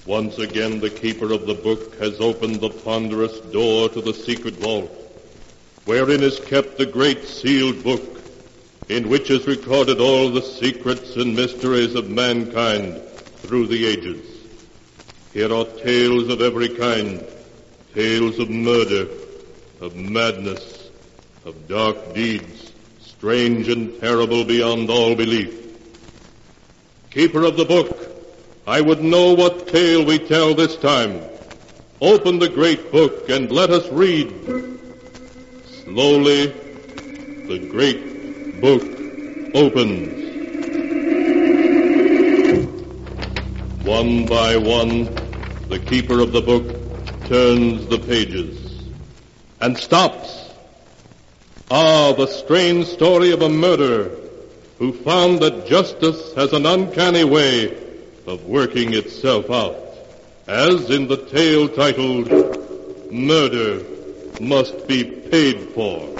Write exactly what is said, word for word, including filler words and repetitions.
Once again, the keeper of the book has opened the ponderous door to the secret vault, wherein is kept the great sealed book, in which is recorded all the secrets and mysteries of mankind through the ages. Here are tales of every kind, tales of murder, of madness, of dark deeds, strange and terrible beyond all belief. Keeper of the book, I would know what tale we tell this time. Open the great book and let us read. Slowly, the great book opens. One by one, the keeper of the book turns the pages and stops. Ah, the strange story of a murderer who found that justice has an uncanny way of working itself out, as in the tale titled, Murder Must Be Paid For.